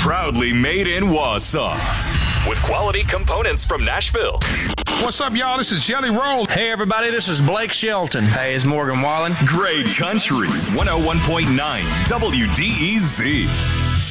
Proudly made in Wausau. With quality components from Nashville. What's up, y'all? This is Jelly Roll. Hey, everybody, this is Blake Shelton. Hey, it's Morgan Wallen. Great Country 101.9 WDEZ.